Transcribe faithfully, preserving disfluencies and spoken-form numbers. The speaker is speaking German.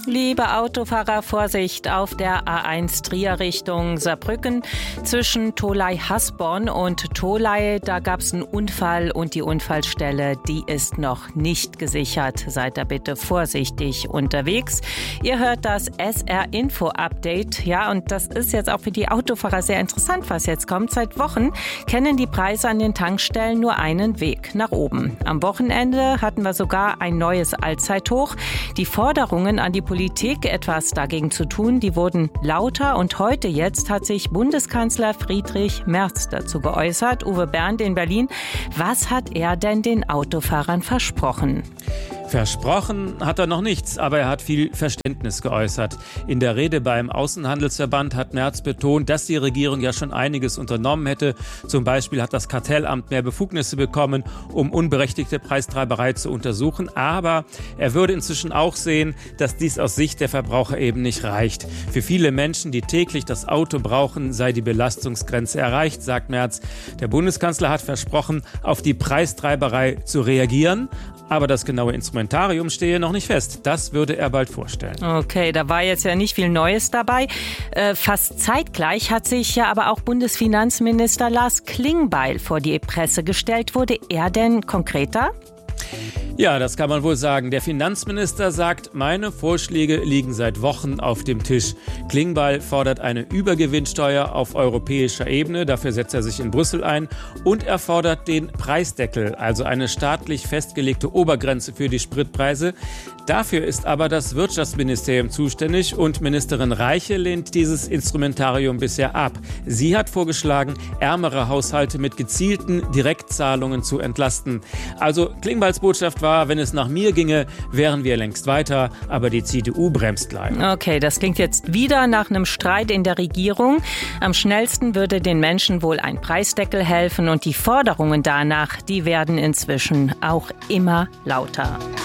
Liebe Autofahrer, Vorsicht auf der A eins Trier Richtung Saarbrücken. Zwischen Tholey-Hasborn und Tholey, da gab es einen Unfall und die Unfallstelle, die ist noch nicht gesichert. Seid da bitte vorsichtig unterwegs. Ihr hört das S R-Info-Update. Ja, und das ist jetzt auch für die Autofahrer sehr interessant, was jetzt kommt. Seit Wochen kennen die Preise an den Tankstellen nur einen Weg nach oben. Am Wochenende hatten wir sogar ein neues Allzeithoch. Die Forderungen an die Politik, etwas dagegen zu tun, die wurden lauter. Und heute jetzt hat sich Bundeskanzler Friedrich Merz dazu geäußert. Uwe Bernd in Berlin. Was hat er denn den Autofahrern versprochen? Versprochen hat er noch nichts, aber er hat viel Verständnis geäußert. In der Rede beim Außenhandelsverband hat Merz betont, dass die Regierung ja schon einiges unternommen hätte. Zum Beispiel hat das Kartellamt mehr Befugnisse bekommen, um unberechtigte Preistreiberei zu untersuchen. Aber er würde inzwischen auch sehen, dass dies aus Sicht der Verbraucher eben nicht reicht. Für viele Menschen, die täglich das Auto brauchen, sei die Belastungsgrenze erreicht, sagt Merz. Der Bundeskanzler hat versprochen, auf die Preistreiberei zu reagieren. Aber das genaue Instrumentarium stehe noch nicht fest. Das würde er bald vorstellen. Okay, da war jetzt ja nicht viel Neues dabei. Äh, fast zeitgleich hat sich ja aber auch Bundesfinanzminister Lars Klingbeil vor die Presse gestellt. Wurde er denn konkreter? Ja, das kann man wohl sagen. Der Finanzminister sagt, meine Vorschläge liegen seit Wochen auf dem Tisch. Klingbeil fordert eine Übergewinnsteuer auf europäischer Ebene. Dafür setzt er sich in Brüssel ein. Und er fordert den Preisdeckel, also eine staatlich festgelegte Obergrenze für die Spritpreise. Dafür ist aber das Wirtschaftsministerium zuständig und Ministerin Reiche lehnt dieses Instrumentarium bisher ab. Sie hat vorgeschlagen, ärmere Haushalte mit gezielten Direktzahlungen zu entlasten. Also Klingbeils Botschaft war, wenn es nach mir ginge, wären wir längst weiter, aber die C D U bremst leider. Okay, das klingt jetzt wieder nach einem Streit in der Regierung. Am schnellsten würde den Menschen wohl ein Preisdeckel helfen und die Forderungen danach, die werden inzwischen auch immer lauter.